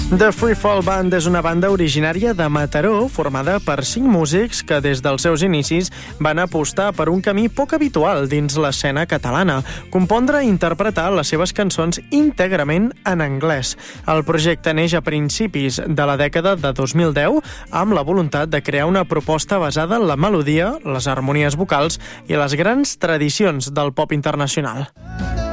The Freefall Band és una banda originària de Mataró formada per 5 músics que des dels seus inicis van apostar per un camí poc habitual dins l'escena catalana, compondre i interpretar les seves cançons íntegrament en anglès. El projecte neix a principis de la dècada de 2010 amb la voluntat de crear una proposta basada en la melodia, les harmonies vocals i les grans tradicions del pop internacional.